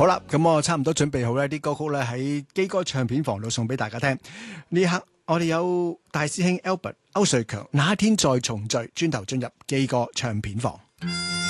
好啦，咁我差唔多準備好呢啲歌曲咧喺基哥唱片房度送俾大家聽。呢刻我哋有大師兄 Albert 歐瑞強，那一天再重聚，轉頭進入基哥唱片房。